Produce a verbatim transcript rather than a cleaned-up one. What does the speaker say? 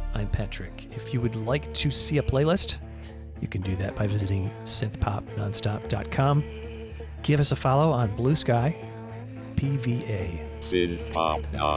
I'm Patrick. If you would like to see a playlist, you can do that by visiting synth pop nonstop dot com. Give us a follow on Blue Sky, P V A. synth pop non